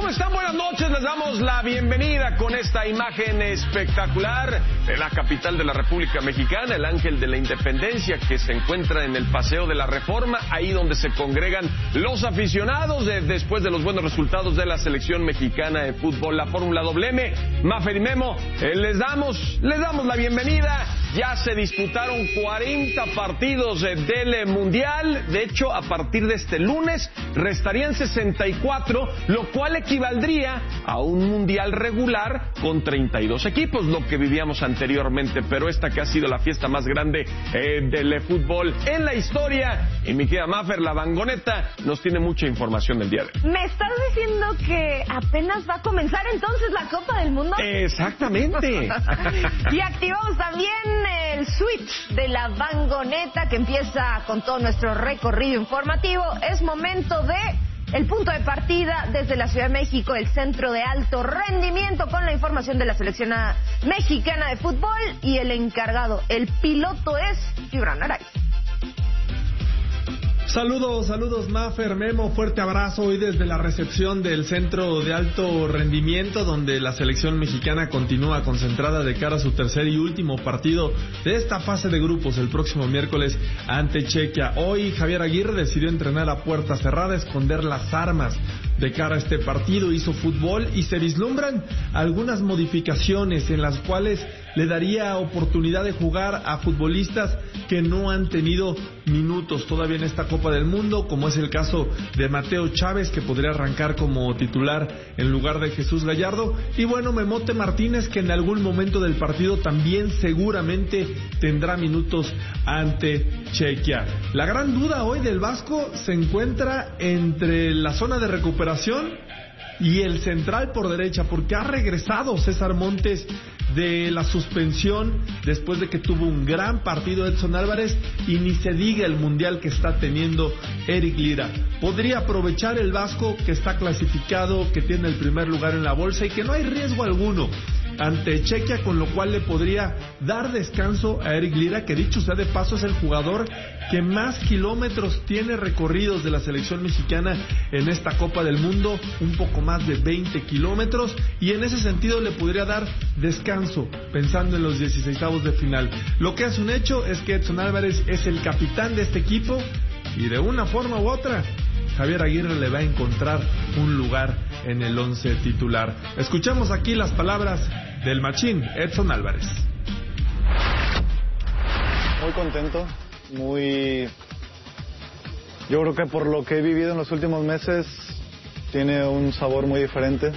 ¿Cómo están? Buenas noches, les damos la bienvenida con esta imagen espectacular de la capital de la República Mexicana, el Ángel de la Independencia, que se encuentra en el Paseo de la Reforma, ahí donde se congregan los aficionados después de los buenos resultados de la selección mexicana de fútbol, la Fórmula WM. Mafer y Memo, les damos la bienvenida. Ya se disputaron 40 partidos del Mundial. De hecho, a partir de este lunes restarían 64, lo cual equivaldría a un Mundial regular con 32 equipos, lo que vivíamos anteriormente. Pero esta que ha sido la fiesta más grande del fútbol en la historia. Y mi querida Mafer, la Vangoneta, nos tiene mucha información del día de hoy. ¿Me estás diciendo que apenas va a comenzar entonces la Copa del Mundo? Exactamente. Y activamos también el switch de la Vangoneta, que empieza con todo nuestro recorrido informativo. Es momento de el punto de partida desde la Ciudad de México, el centro de alto rendimiento, con la información de la selección mexicana de fútbol. Y el encargado, el piloto, es Gibran Araiz. Saludos Mafer, Memo, fuerte abrazo hoy desde la recepción del centro de alto rendimiento, donde la selección mexicana continúa concentrada de cara a su tercer y último partido de esta fase de grupos el próximo miércoles ante Chequia. Hoy Javier Aguirre decidió entrenar a puerta cerrada, esconder las armas de cara a este partido, hizo fútbol y se vislumbran algunas modificaciones en las cuales le daría oportunidad de jugar a futbolistas que no han tenido minutos todavía en esta Copa del Mundo, como es el caso de Mateo Chávez, que podría arrancar como titular en lugar de Jesús Gallardo, y bueno, Memote Martínez, que en algún momento del partido también seguramente tendrá minutos ante Chequia. La gran duda hoy del Vasco se encuentra entre la zona de recuperación y el central por derecha, porque ha regresado César Montes de la suspensión después de que tuvo un gran partido Edson Álvarez, y ni se diga el mundial que está teniendo Eric Lira. Podría aprovechar el Vasco, que está clasificado, que tiene el primer lugar en la bolsa y que no hay riesgo alguno ante Chequia, con lo cual le podría dar descanso a Eric Lira, que dicho sea de paso es el jugador que más kilómetros tiene recorridos de la selección mexicana en esta Copa del Mundo, un poco más de 20 kilómetros, y en ese sentido le podría dar descanso pensando en los 16avos de final. Lo que es un hecho es que Edson Álvarez es el capitán de este equipo y de una forma u otra Javier Aguirre le va a encontrar un lugar en el 11 titular. Escuchamos aquí las palabras del machín Edson Álvarez. Muy contento, yo creo que por lo que he vivido en los últimos meses tiene un sabor muy diferente.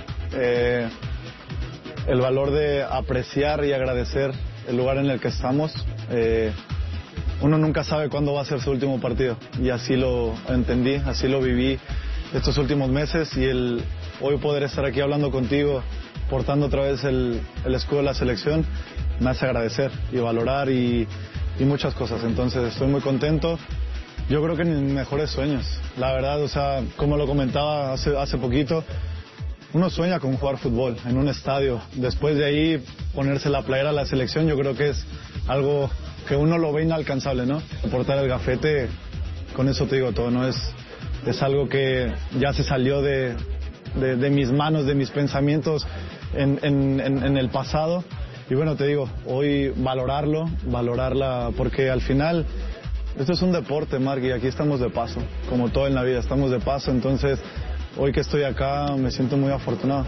El valor de apreciar y agradecer el lugar en el que estamos. Uno nunca sabe cuándo va a ser su último partido, y así lo entendí, así lo viví estos últimos meses, y el hoy poder estar aquí hablando contigo, portando otra vez el escudo de la selección, me hace agradecer y valorar y muchas cosas. Entonces estoy muy contento. Yo creo que en mis mejores sueños, la verdad, o sea, como lo comentaba hace poquito, uno sueña con jugar fútbol en un estadio. Después de ahí ponerse la playera a la selección, yo creo que es algo que uno lo ve inalcanzable, ¿no? Portar el gafete, con eso te digo todo, ¿no? Es algo que ya se salió de mis manos, de mis pensamientos en el pasado. Y bueno, te digo, hoy valorarla, porque al final esto es un deporte, Marc, y aquí estamos de paso, como todo en la vida, estamos de paso. Entonces, hoy que estoy acá me siento muy afortunado.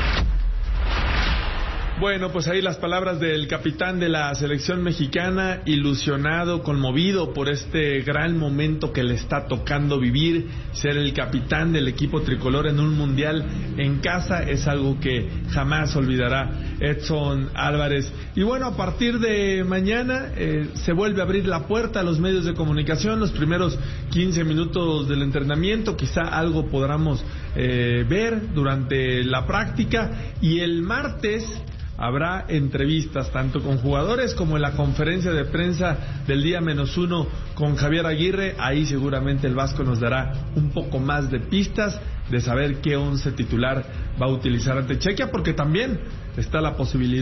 Bueno, pues ahí las palabras del capitán de la selección mexicana, ilusionado, conmovido por este gran momento que le está tocando vivir. Ser el capitán del equipo tricolor en un mundial en casa es algo que jamás olvidará Edson Álvarez. Y bueno, a partir de mañana se vuelve a abrir la puerta a los medios de comunicación. Los primeros 15 minutos del entrenamiento, quizá algo podamos ver durante la práctica, y el martes habrá entrevistas tanto con jugadores como en la conferencia de prensa del día -1 con Javier Aguirre. Ahí seguramente el Vasco nos dará un poco más de pistas de saber qué 11 titular va a utilizar ante Chequia, porque también está la posibilidad